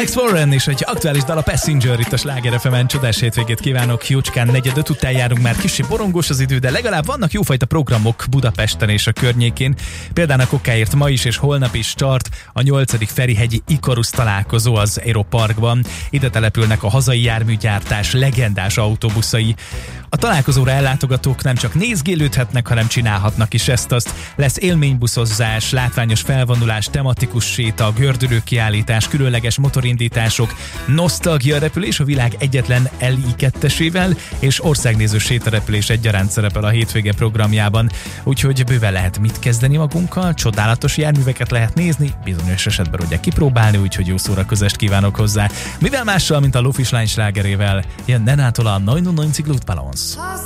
Alex Warren és egy aktuális dal, a Passenger itt a Sláger FM-en. Csodás hétvégét kívánok, jócskán 4:05 után járunk, már kicsi borongós az idő, de legalább vannak jófajta programok Budapesten és a környékén. Például a Kokáért ma is és holnap is tart a 8. Ferihegyi Ikarus találkozó az Aeroparkban. Ide települnek a hazai járműgyártás legendás autóbuszai. A találkozóra ellátogatók nem csak nézgélődhetnek, hanem csinálhatnak is ezt-azt. Lesz élménybuszozás, látványos felvonulás, tematikus séta, gördülőkiállítás, különleges motorindítások, nosztalgia repülés a világ egyetlen LI2-esével, és országnéző sétarepülés egyaránt szerepel a hétvége programjában. Úgyhogy bőven lehet mit kezdeni magunkkal, csodálatos járműveket lehet nézni, bizonyos esetben ugye kipróbálni, úgyhogy jó szórakozást kívánok hozzá. Mivel mással, mint a Lófislány slágerével, jön Nenától a 99 Luftballons.